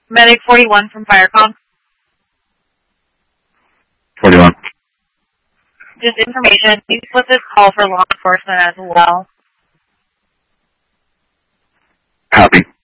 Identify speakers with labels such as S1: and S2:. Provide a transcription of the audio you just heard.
S1: Medic 41 from Firecom.
S2: 41.
S1: Just information. Please put this call for law enforcement as well.
S2: Copy.